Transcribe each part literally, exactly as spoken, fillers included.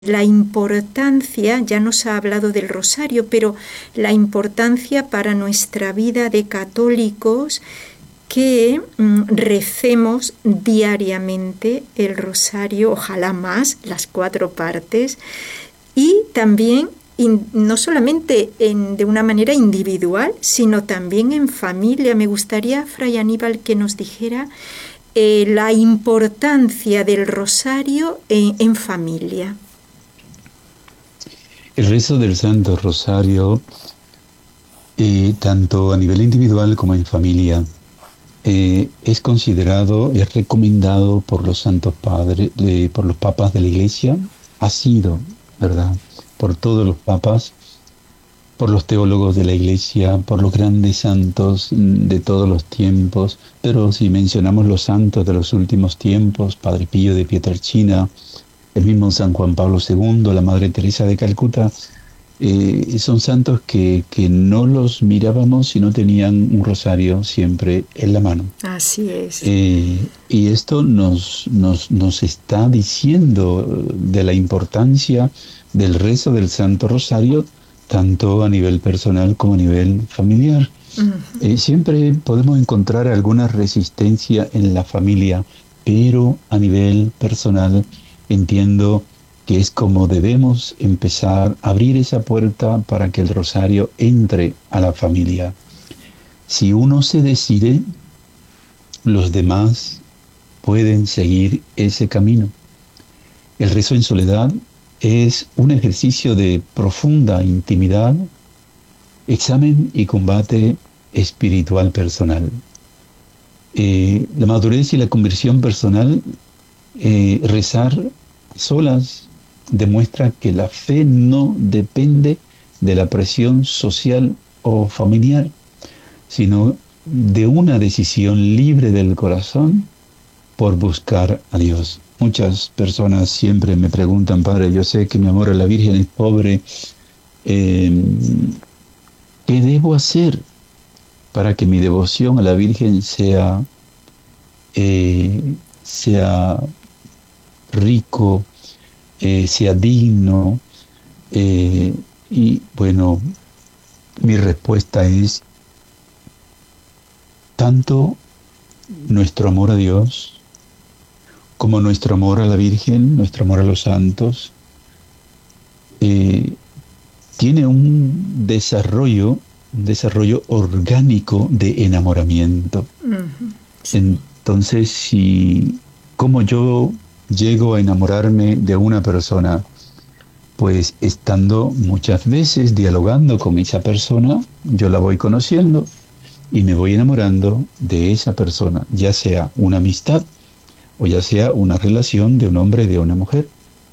La importancia, ya nos ha hablado del rosario, pero la importancia para nuestra vida de católicos que mm, recemos diariamente el rosario, ojalá más, las cuatro partes, y también in, no solamente en, de una manera individual, sino también en familia. Me gustaría, Fray Aníbal, que nos dijera eh, la importancia del rosario en, en familia. El rezo del Santo Rosario, eh, tanto a nivel individual como en familia, eh, es considerado, es recomendado por los santos padres, eh, por los papas de la Iglesia, ha sido, ¿verdad? Por todos los papas, por los teólogos de la Iglesia, por los grandes santos de todos los tiempos, pero si mencionamos los santos de los últimos tiempos, Padre Pío de Pietrelcina, el mismo San Juan Pablo segundo, la Madre Teresa de Calcuta, eh, son santos que, que no los mirábamos si no tenían un rosario siempre en la mano. Así es. Eh, y esto nos, nos, nos está diciendo de la importancia del rezo del Santo Rosario, tanto a nivel personal como a nivel familiar. Uh-huh. Eh, siempre podemos encontrar alguna resistencia en la familia, pero a nivel personal entiendo que es como debemos empezar a abrir esa puerta para que el rosario entre a la familia. Si uno se decide, los demás pueden seguir ese camino. El rezo en soledad es un ejercicio de profunda intimidad, examen y combate espiritual personal. Eh, la madurez y la conversión personal, eh, rezar solas demuestra que la fe no depende de la presión social o familiar, sino de una decisión libre del corazón por buscar a Dios. Muchas personas siempre me preguntan, Padre, yo sé que mi amor a la Virgen es pobre, eh, ¿qué debo hacer para que mi devoción a la Virgen sea, eh, sea rico, eh, sea digno? Eh, y bueno, mi respuesta es tanto nuestro amor a Dios como nuestro amor a la Virgen, nuestro amor a los santos, eh, tiene un desarrollo, un desarrollo orgánico de enamoramiento. Uh-huh. Sí. Entonces, si como yo llego a enamorarme de una persona, pues estando muchas veces dialogando con esa persona, yo la voy conociendo y me voy enamorando de esa persona, ya sea una amistad o ya sea una relación de un hombre y de una mujer.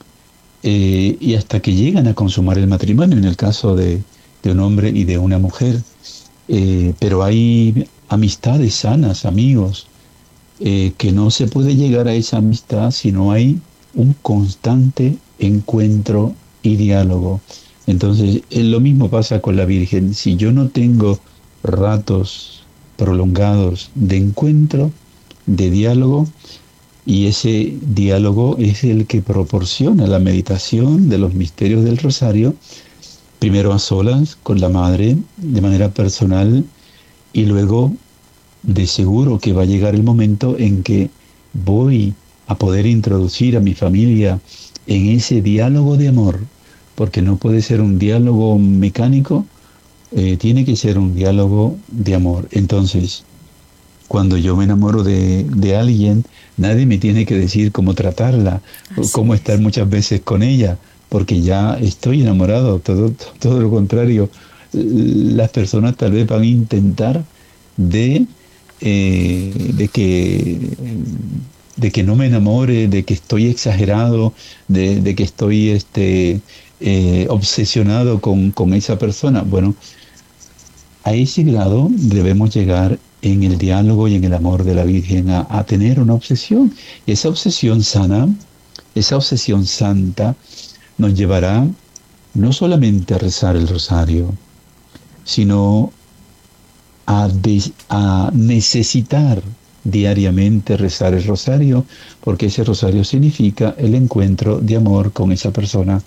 Eh, y hasta que llegan a consumar el matrimonio, en el caso de, de un hombre y de una mujer. Eh, pero hay amistades sanas, amigos, eh, que no se puede llegar a esa amistad si no hay un constante encuentro y diálogo. Entonces, eh, lo mismo pasa con la Virgen. Si yo no tengo ratos prolongados de encuentro, de diálogo, y ese diálogo es el que proporciona la meditación de los misterios del rosario, primero a solas con la Madre, de manera personal, y luego de seguro que va a llegar el momento en que voy a poder introducir a mi familia en ese diálogo de amor, porque no puede ser un diálogo mecánico, eh, tiene que ser un diálogo de amor. Entonces, cuando yo me enamoro de, de alguien, nadie me tiene que decir cómo tratarla, o cómo estar es. muchas veces con ella, porque ya estoy enamorado. Todo, todo lo contrario, las personas tal vez van a intentar de, eh, de, que, de que no me enamore, de que estoy exagerado, de, de que estoy este, eh, obsesionado con, con esa persona. Bueno, a ese grado debemos llegar en el diálogo y en el amor de la Virgen, a, a tener una obsesión. Y esa obsesión sana, esa obsesión santa, nos llevará no solamente a rezar el rosario, sino a, de, a necesitar diariamente rezar el rosario, porque ese rosario significa el encuentro de amor con esa persona